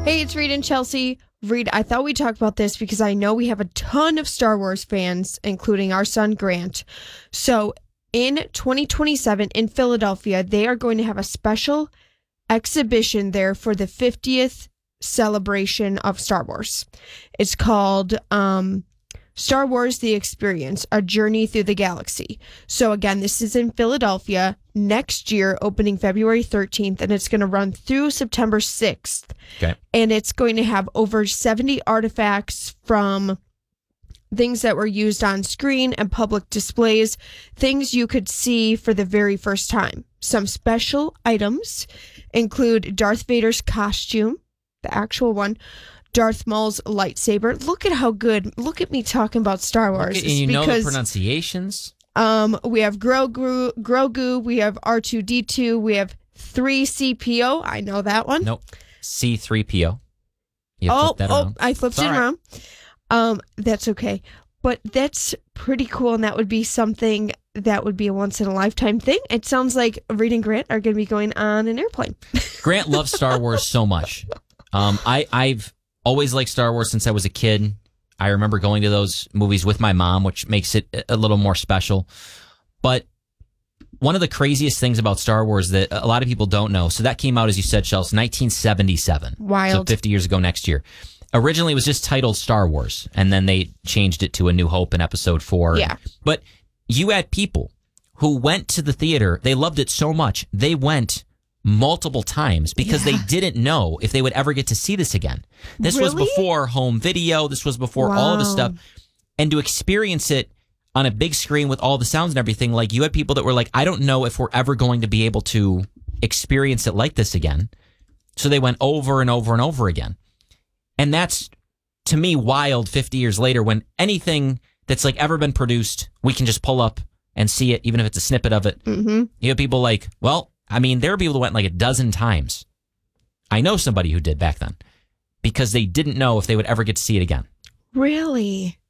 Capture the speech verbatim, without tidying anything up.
Hey, it's Reed and Chelsea. Reed, I thought we'd talk about this because I know we have a ton of Star Wars fans, including our son Grant. So in twenty twenty-seven in Philadelphia, they are going to have a special exhibition there for the fiftieth celebration of Star Wars. It's called um, Star Wars The Experience, A Journey Through the Galaxy. So again, this is in Philadelphia next year, opening February thirteenth, and it's going to run through September sixth. Okay. And it's going to have over seventy artifacts from things that were used on screen and public displays, things you could see for the very first time. Some special items include Darth Vader's costume, the actual one, Darth Maul's lightsaber. Look at how good, look at me talking about Star Wars. Look at, and you know the pronunciations. Um, we have Grogu, Grogu, we have R two D two, we have three C P O. I know that one. Nope. C three P O. You oh, flipped that oh, around. I flipped It's it all right. around. Um, that's okay. But that's pretty cool, and that would be something that would be a once-in-a-lifetime thing. It sounds like Reed and Grant are going to be going on an airplane. Grant loves Star Wars so much. Um, I, I've always liked Star Wars since I was a kid. I remember going to those movies with my mom, which makes it a little more special. But one of the craziest things about Star Wars that a lot of people don't know, so that came out, as you said, Chelsea, nineteen seventy-seven. Wild. So fifty years ago next year. Originally, it was just titled Star Wars, and then they changed it to A New Hope in Episode four. Yeah. But you had people who went to the theater. They loved it so much, they went multiple times because Yeah. they didn't know if they would ever get to see this again. This was Really? before home video. This was before all of this Wow. stuff. And to experience it on a big screen with all the sounds and everything, like you had people that were like, I don't know if we're ever going to be able to experience it like this again. So they went over and over and over again. And that's, to me, wild fifty years later when anything that's like ever been produced, we can just pull up and see it, even if it's a snippet of it. Mm-hmm. You have people like, well, I mean, there are people that went like a dozen times. I know somebody who did back then because they didn't know if they would ever get to see it again. Really?